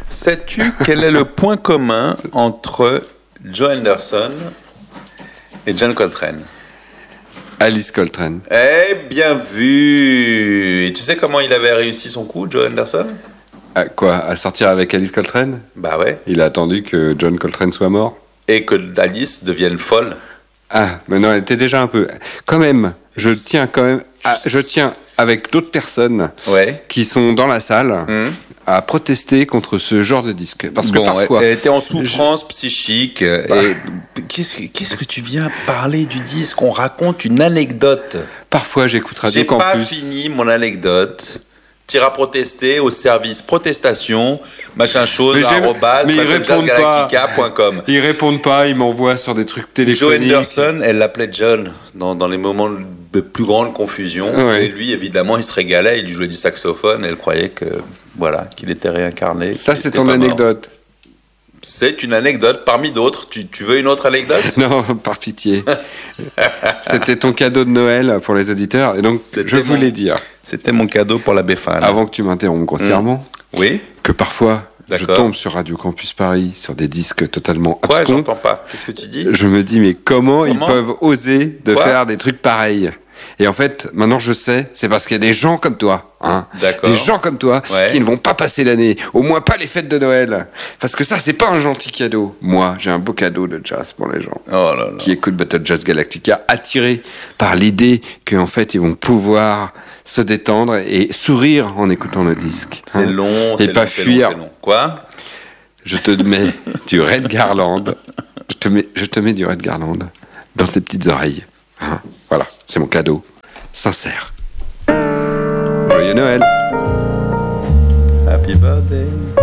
Sais-tu quel est le point commun entre Joe Henderson et John Coltrane? Alice Coltrane. Eh bien vu. Et tu sais comment il avait réussi son coup, Joe Henderson? À sortir avec Alice Coltrane? Bah ouais. Il a attendu que John Coltrane soit mort. Et que Alice devienne folle. Ah, mais non, elle était déjà un peu... Quand même, je tiens avec d'autres personnes qui sont dans la salle à protester contre ce genre de disque. Parce que parfois... Elle était en souffrance psychique. Et qu'est-ce que tu viens parler du disque? On raconte une anecdote. Parfois, j'écoute Radio J'ai Campus. Pas fini mon anecdote. T'iras protester au service protestation, machin chose, arrobase, galactica.com. Ils répondent pas, ils m'envoient sur des trucs téléphoniques. Joe Henderson, elle l'appelait John dans les moments de plus grande confusion. Ouais. Et lui, évidemment, il se régalait, il lui jouait du saxophone et elle croyait qu'il était réincarné. Ça, c'est ton anecdote. C'est une anecdote parmi d'autres. Tu veux une autre anecdote? Non, par pitié. C'était ton cadeau de Noël pour les auditeurs. Et donc, je voulais dire... C'était mon cadeau pour la Befana. Avant que tu m'interrompes grossièrement, oui, que parfois, je tombe sur Radio Campus Paris, sur des disques totalement abscons. Ouais, j'entends pas. Qu'est-ce que tu dis? Je me dis, mais comment ils peuvent oser de faire des trucs pareils? Et en fait, maintenant je sais, c'est parce qu'il y a des gens comme toi, des gens comme toi qui ne vont pas passer l'année, au moins pas les fêtes de Noël. Parce que ça, c'est pas un gentil cadeau. Moi, j'ai un beau cadeau de jazz pour les gens qui écoutent Battle Jazz Galactica, attirés par l'idée qu'en fait, ils vont pouvoir se détendre et sourire en écoutant le disque. C'est long, et pas fuir. C'est long. Quoi? Je te mets du Red Garland. Je te mets du Red Garland dans tes petites oreilles. Voilà, c'est mon cadeau sincère. Joyeux Noël. Happy birthday.